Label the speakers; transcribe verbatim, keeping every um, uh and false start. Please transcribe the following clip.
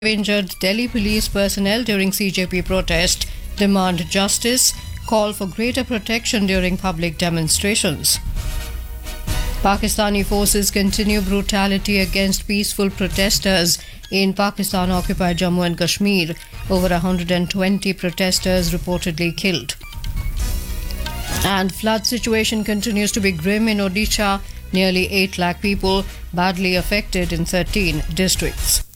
Speaker 1: Injured Delhi police personnel during C J P protest, demand justice, call for greater protection during public demonstrations. Pakistani forces continue brutality against peaceful protesters in Pakistan-occupied Jammu and Kashmir. Over one hundred twenty protesters reportedly killed. And flood situation continues to be grim in Odisha. Nearly eight lakh people badly affected in thirteen districts.